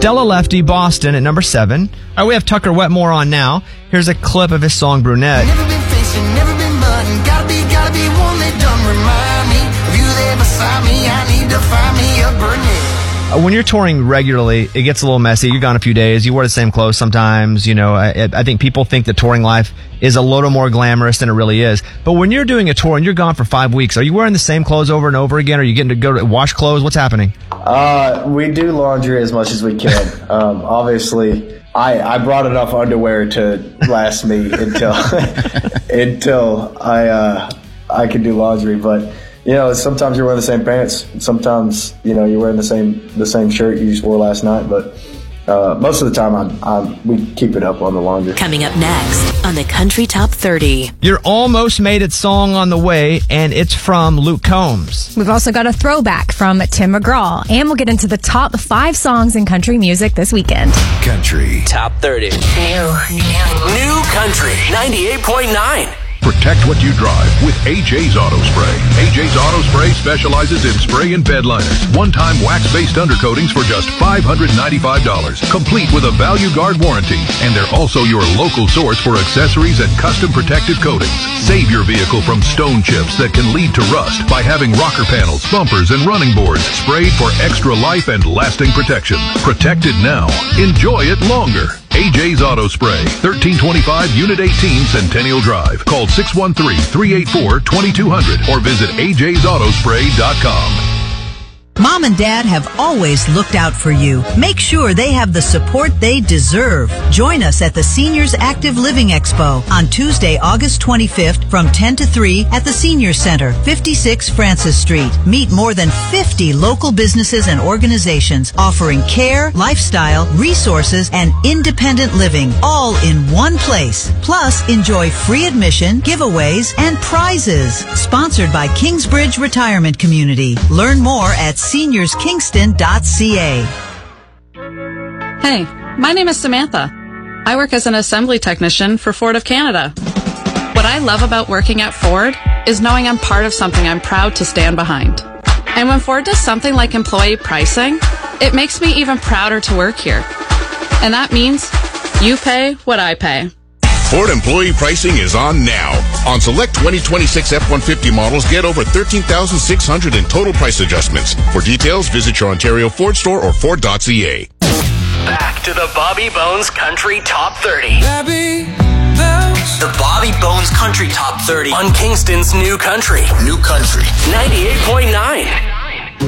Stella Lefty, Boston at number 7. All right, we have Tucker Wetmore on now. Here's a clip of his song Brunette. Never been facing, never been button. Gotta be one that done remind me of you there beside me. I need to find me a brunette. When you're touring regularly, it gets a little messy. You're gone a few days. You wear the same clothes sometimes. You know, I think people think that touring life is a little more glamorous than it really is. But when you're doing a tour and you're gone for 5 weeks, are you wearing the same clothes over and over again? Are you getting to go to wash clothes? What's happening? We do laundry as much as we can. Obviously, I brought enough underwear to last me until I could do laundry. But you know, sometimes you're wearing the same pants. Sometimes, you know, you're wearing the same shirt you just wore last night. But most of the time, we keep it up on the laundry. Coming up next on the Country Top 30. Your almost made it song on the way, and it's from Luke Combs. We've also got a throwback from Tim McGraw, and we'll get into the top 5 songs in country music this weekend. Country Top 30. New Country 98.9. Protect what you drive with AJ's Auto Spray. AJ's Auto Spray specializes in spray and bed liners. One-time wax-based undercoatings for just $595. Complete with a Value Guard warranty. And they're also your local source for accessories and custom protective coatings. Save your vehicle from stone chips that can lead to rust by having rocker panels, bumpers, and running boards sprayed for extra life and lasting protection. Protect it now. Enjoy it longer. AJ's Auto Spray, 1325 Unit 18 Centennial Drive. Call 613-384-2200 or visit ajsautospray.com. Mom and Dad have always looked out for you. Make sure they have the support they deserve. Join us at the Seniors Active Living Expo on Tuesday, August 25th from 10 to 3 at the Senior Center, 56 Francis Street. Meet more than 50 local businesses and organizations offering care, lifestyle, resources, and independent living, all in one place. Plus, enjoy free admission, giveaways, and prizes. Sponsored by Kingsbridge Retirement Community. Learn more at SeniorsKingston.ca. Hey, my name is Samantha. I work as an assembly technician for Ford of Canada. What I love about working at Ford is knowing I'm part of something I'm proud to stand behind. And when Ford does something like employee pricing, it makes me even prouder to work here. And that means you pay what I pay. Ford employee pricing is on now. On select 2026 F-150 models, get over $13,600 in total price adjustments. For details, visit your Ontario Ford store or Ford.ca. Back to the Bobby Bones Country Top 30. Bobby Bones. The Bobby Bones Country Top 30 on Kingston's New Country. New Country 98.9.